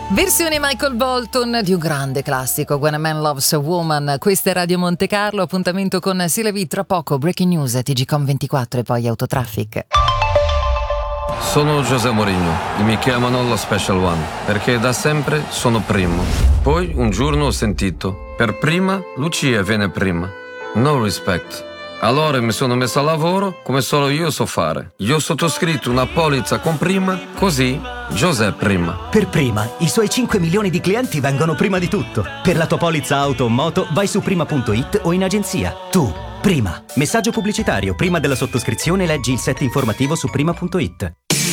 Versione Michael Bolton di un grande classico, When a Man Loves a Woman. Questa è Radio Monte Carlo, appuntamento con Silevi tra poco, Breaking News, TGcom24 e poi Autotraffic. Sono José Mourinho e mi chiamano lo Special One perché da sempre sono primo. Poi un giorno ho sentito, per prima Lucia viene prima. No respect. Allora mi sono messo a lavoro come solo io so fare. Io ho sottoscritto una polizza con prima, così José prima. Per prima, i suoi 5 milioni di clienti vengono prima di tutto. Per la tua polizza auto o moto vai su prima.it o in agenzia. Tu, prima. Messaggio pubblicitario. Prima della sottoscrizione leggi il set informativo su prima.it.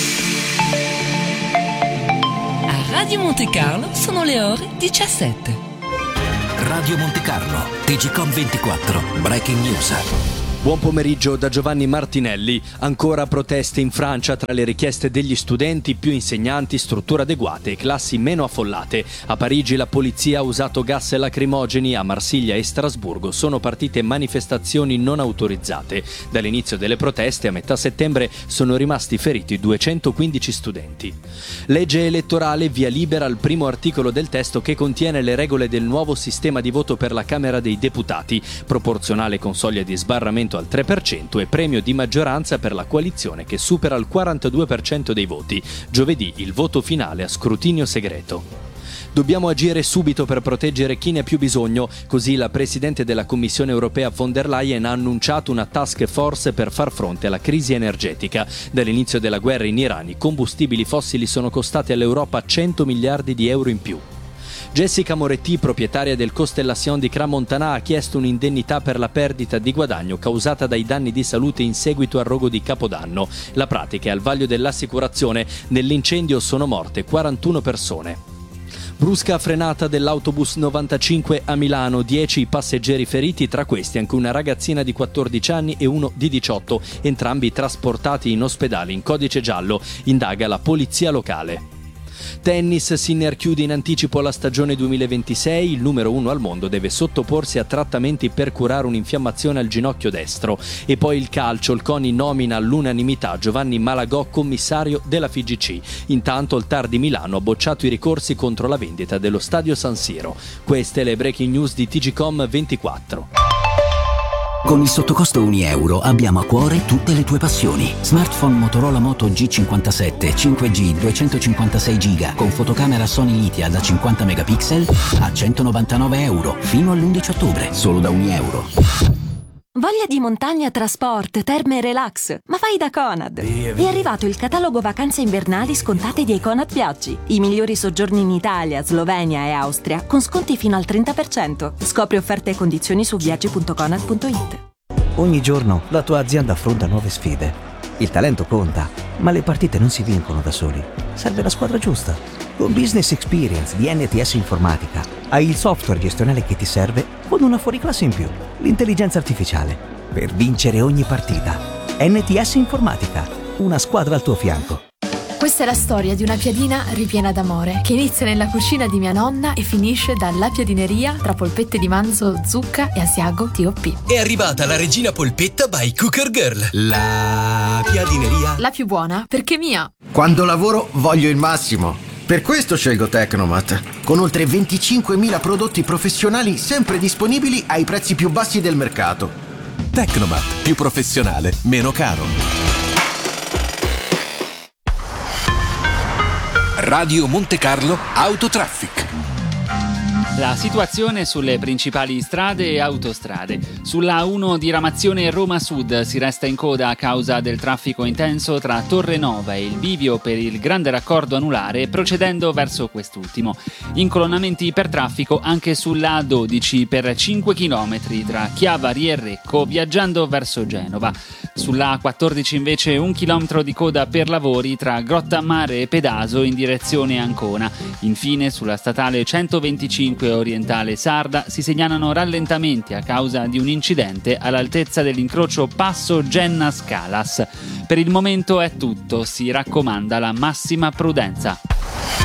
A Radio Monte Carlo sono le ore 17. Radio Monte Carlo, TGcom24, Breaking News. Buon pomeriggio da Giovanni Martinelli. Ancora proteste in Francia tra le richieste degli studenti, più insegnanti, strutture adeguate e classi meno affollate. A Parigi la polizia ha usato gas lacrimogeni, a Marsiglia e Strasburgo sono partite manifestazioni non autorizzate. Dall'inizio delle proteste a metà settembre sono rimasti feriti 215 studenti. Legge elettorale, via libera al primo articolo del testo che contiene le regole del nuovo sistema di voto per la Camera dei Deputati, proporzionale con soglia di sbarramento al 3% e premio di maggioranza per la coalizione che supera il 42% dei voti. Giovedì il voto finale a scrutinio segreto. Dobbiamo agire subito per proteggere chi ne ha più bisogno, così la Presidente della Commissione europea von der Leyen ha annunciato una task force per far fronte alla crisi energetica. Dall'inizio della guerra in Iran i combustibili fossili sono costati all'Europa 100 miliardi di euro in più. Jessica Moretti, proprietaria del Constellation di Crans-Montana, ha chiesto un'indennità per la perdita di guadagno causata dai danni di salute in seguito al rogo di Capodanno. La pratica è al vaglio dell'assicurazione. Nell'incendio sono morte 41 persone. Brusca frenata dell'autobus 95 a Milano, 10 passeggeri feriti, tra questi anche una ragazzina di 14 anni e uno di 18, entrambi trasportati in ospedale in codice giallo, indaga la polizia locale. Tennis, Sinner chiude in anticipo la stagione 2026, il numero 1 al mondo deve sottoporsi a trattamenti per curare un'infiammazione al ginocchio destro. E poi il calcio, il CONI nomina all'unanimità Giovanni Malagò commissario della FIGC. Intanto il TAR di Milano ha bocciato i ricorsi contro la vendita dello stadio San Siro. Queste le breaking news di TGcom24. Con il sottocosto €1 abbiamo a cuore tutte le tue passioni. Smartphone Motorola Moto G57 5G 256 GB con fotocamera Sony Lithia da 50 megapixel a €199 fino all'11 ottobre, solo da €1. Voglia di montagna, trasport, terme e relax? Ma fai da Conad! È arrivato il catalogo vacanze invernali scontate di Econad Viaggi. I migliori soggiorni in Italia, Slovenia e Austria con sconti fino al 30%. Scopri offerte e condizioni su viaggi.conad.it. Ogni giorno la tua azienda affronta nuove sfide. Il talento conta, ma le partite non si vincono da soli. Serve la squadra giusta. Con Business Experience di NTS Informatica hai il software gestionale che ti serve con una fuoriclasse in più, l'intelligenza artificiale, per vincere ogni partita. NTS Informatica, una squadra al tuo fianco. Questa è la storia di una piadina ripiena d'amore che inizia nella cucina di mia nonna e finisce dalla piadineria tra polpette di manzo, zucca e asiago TOP. È arrivata la regina polpetta by Cooker Girl. La piadineria. La più buona perché mia. Quando lavoro voglio il massimo. Per questo scelgo Tecnomat, con oltre 25.000 prodotti professionali sempre disponibili ai prezzi più bassi del mercato. Tecnomat, più professionale, meno caro. Radio Monte Carlo Autotraffic. La situazione sulle principali strade e autostrade. Sulla A1 diramazione Roma Sud si resta in coda a causa del traffico intenso tra Torre Nova e il bivio per il grande raccordo anulare, procedendo verso quest'ultimo. Incolonnamenti per traffico anche sulla A12 per 5 km tra Chiavari e Recco, viaggiando verso Genova. Sulla A14 invece 1 chilometro di coda per lavori tra Grottammare e Pedaso in direzione Ancona. Infine sulla statale 125 orientale Sarda si segnalano rallentamenti a causa di un incidente all'altezza dell'incrocio Passo Genna Scalas. Per il momento è tutto, si raccomanda la massima prudenza.